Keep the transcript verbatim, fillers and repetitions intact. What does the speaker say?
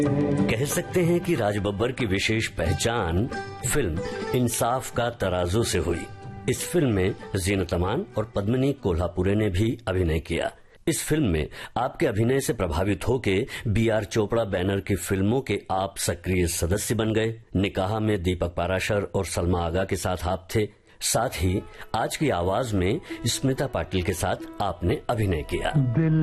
कह सकते हैं कि राज बब्बर की विशेष पहचान फिल्म इंसाफ का तराजू से हुई। इस फिल्म में जीनत अमान और पद्मिनी कोल्हापुरे ने भी अभिनय किया। इस फिल्म में आपके अभिनय से प्रभावित होके बी आर चोपड़ा बैनर की फिल्मों के आप सक्रिय सदस्य बन गए। निकाह में दीपक पाराशर और सलमा आगा के साथ आप थे। साथ ही आज की आवाज में स्मिता पाटिल के साथ आपने अभिनय किया।